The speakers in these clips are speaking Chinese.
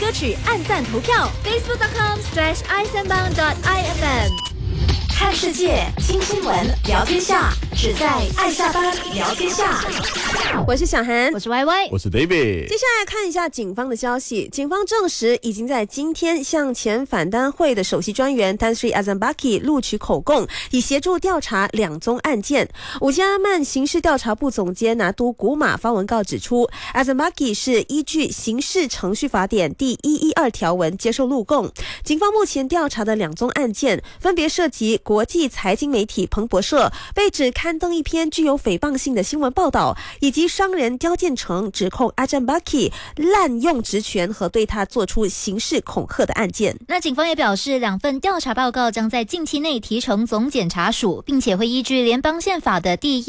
歌曲按赞投票 facebook.com/isanbang.ifm。看世界，听新闻，聊天下，只在爱下班聊天下。 我是小涵， 我是 YY， 我是 David。 接下来看一下警方的消息。警方证实，已经在今天向前反贪会的首席专员 Tan Sri Azam Baki 录取口供，以协助调查两宗案件。五加曼刑事调查部总监拿督古马发文告指出 ，Azam Baki 是依据刑事程序法典第112条文接受录供。警方目前调查的两宗案件，分别涉及国际财经媒体彭博社被指刊登一篇具有诽谤性的新闻报道，以及商人刁建成指控Azam Baki 滥用职权和对他做出刑事恐吓的案件。 那警方也表示，两份调查报告将在近期内提呈总检察署，并且会依据联邦宪法的第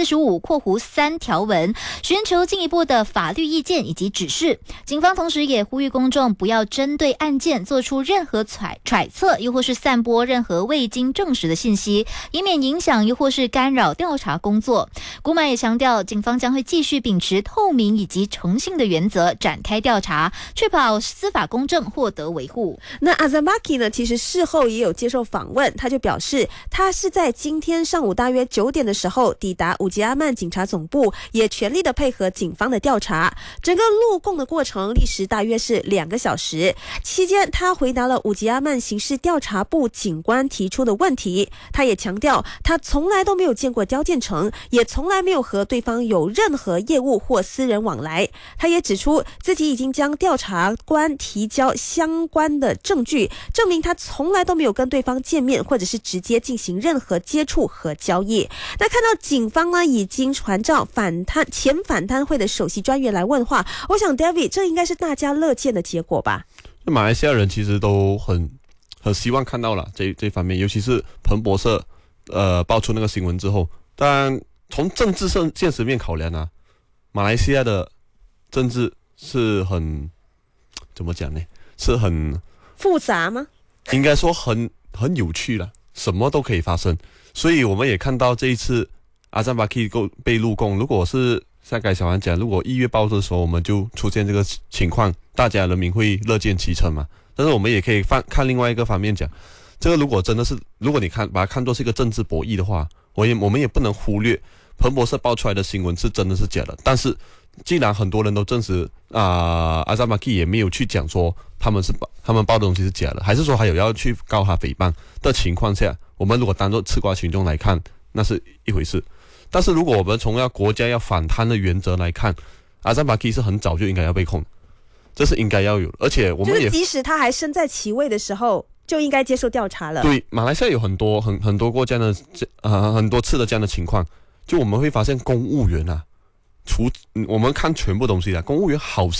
145(3) 条文，寻求进一步的法律意见以及指示。警方同时也呼吁公众不要针对案件做出任何揣测，又或是散播任何未经证实的信息，以免影响又或是干扰调查工作。古马也强调，警方将会继续秉持透明以及诚信的原则展开调查，确保司法公正获得维护。 那 Azam Baki 呢，其实事后也有接受访问，他就表示他是在今天上午大约9点的时候抵达五吉阿曼警察总部，也全力的配合警方的调查。整个录供的过程历时大约是2个小时，期间他回答了五吉阿曼刑事调查部警官提出的问题。他也强调，他从来都没有见过刁建成，也从来没有和对方有任何业务或私人往来。他也指出自己已经将调查官提交相关的证据，证明他从来都没有跟对方见面，或者是直接进行任何接触和交易。那看到警方呢已经传召前反贪会的首席专员来问话，我想 David 这应该是大家乐见的结果吧。 马来西亚人其实都很希望看到了这方面，尤其是彭博社爆出那个新闻之后。当然从政治现实面考量啊，马来西亚的政治是很怎么讲呢？是很复杂吗？ 应该说很有趣了，什么都可以发生。所以我们也看到这一次Azam Baki被录供，如果是像刚才小韩讲，如果1月报的时候我们就出现这个情况，大家人民会乐见其成嘛。但是我们也可以看另外一个方面讲，这个如果真的是，如果你把它看作是一个政治博弈的话，我们也不能忽略彭博社爆出来的新闻是真的是假的。但是既然很多人都证实Azam Baki 也没有去讲说他们报的东西是假的，还是说还有要去告他诽谤的情况下，我们如果当作吃瓜群众来看，那是一回事。但是如果我们从国家要反贪的原则来看，Azam Baki 是很早就应该要被控，这是应该要有的。而且我们也就是即使他还身在其位的时候，就应该接受调查了。 对，马来西亚有很多过这样的很多次的这样的情况，就我们会发现公务员啊，我们看全部东西啊，公务员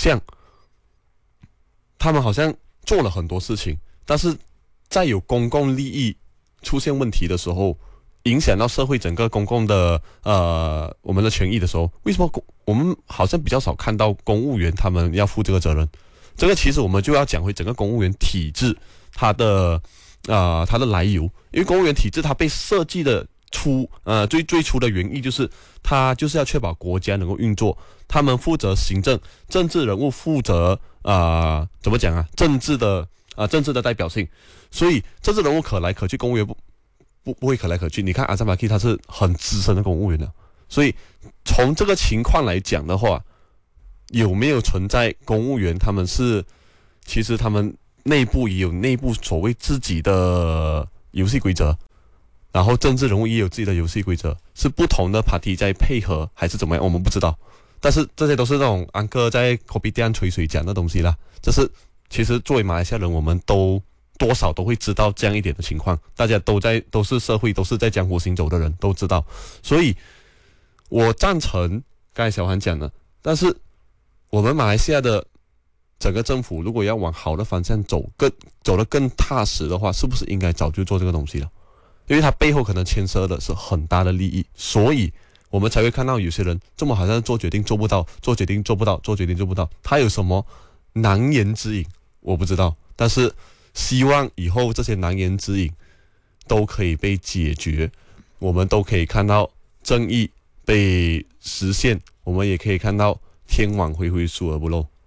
他们好像做了很多事情，但是在有公共利益出现问题的时候，影响到社会整个公共的我们的权益的时候，为什么我们好像比较少看到公务员他们要负这个责任？这个其实我们就要讲回整个公务员体制它的来由。因为公务员体制它被设计的最初的原意就是它就是要确保国家能够运作，他们负责行政，政治人物负责怎么讲啊？政治的代表性，所以政治人物可来可去，公务员不会可来可去。你看Azam Baki他是很资深的公务员的，所以从这个情况来讲的话，有没有存在公务员其实他们内部也有内部所谓自己的游戏规则，然后政治人物也有自己的游戏规则，是不同的 party 在配合还是怎么样，我们不知道。但是这些都是那种安哥在 kopitiam 吹水讲的东西啦。这是其实作为马来西亚人，我们都多少都会知道这样一点的情况，大家都是社会，都是在江湖行走的人，都知道。所以我赞成刚才小韩讲的，但是我们马来西亚的整个政府如果要往好的方向走得更踏实的话，是不是应该早就做这个东西了？因为它背后可能牵涉的是很大的利益，所以我们才会看到有些人这么好像做决定做不到，做决定做不到，做决定做不到，他有什么难言之隐我不知道，但是希望以后这些难言之隐都可以被解决，我们都可以看到正义被实现，我们也可以看到天网恢恢疏而不漏。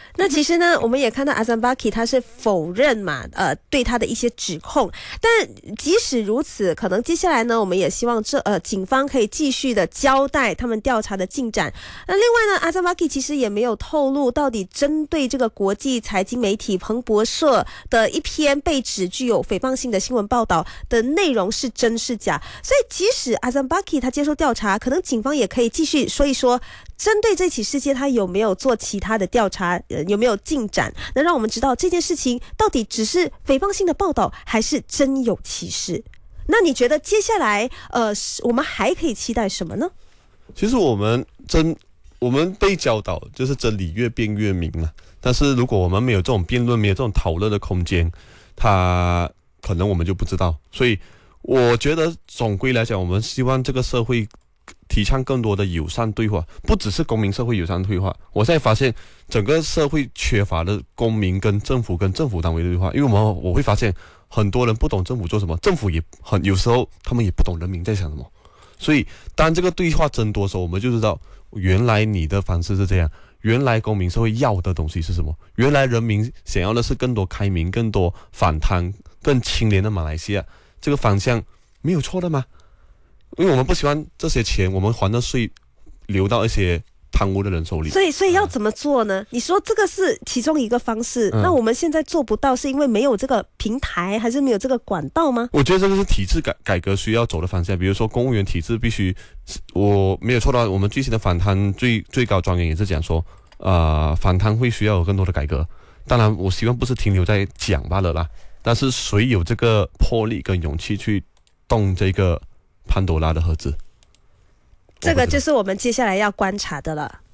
那其实呢，我们也看到阿桑巴基他是否认嘛，对他的一些指控。但即使如此，可能接下来呢，我们也希望警方可以继续的交代他们调查的进展。那另外呢，阿桑巴基其实也没有透露到底针对这个国际财经媒体彭博社的一篇被指具有诽谤性的新闻报道的内容是真是假。所以即使阿桑巴基他接受调查，可能警方也可以继续说一说，针对这起事件他有没有做其他的调查，有没有进展，能让我们知道这件事情到底只是诽谤性的报道还是真有其事。那你觉得接下来我们还可以期待什么呢？ 其实我们被教导就是真理越辩越明嘛，但是如果我们没有这种辩论，没有这种讨论的空间，可能我们就不知道。所以我觉得总归来讲，我们希望这个社会提倡更多的友善对话，不只是公民社会友善对话。我现在发现整个社会缺乏的公民跟政府单位的对话，因为我会发现很多人不懂政府做什么，政府也有时候他们也不懂人民在想什么。所以当这个对话增多的时候，我们就知道原来你的方式是这样，原来公民社会要的东西是什么，原来人民想要的是更多开明、更多反贪、更清廉的马来西亚，这个方向没有错的吗？因为我们不希望这些钱我们还的税流到一些贪污的人手里。 所以要怎么做呢？你说这个是其中一个方式，那我们现在做不到是因为没有这个平台，还是没有这个管道吗？ 我觉得这个是体制改革需要走的方向。比如说公务员体制必须，我没有错的话，我们最新的反贪最高专员也是讲说反贪会需要有更多的改革。当然我希望不是停留在讲罢了啦，但是谁有这个魄力跟勇气去动这个潘多拉的盒子， 这个就是我们接下来要观察的了。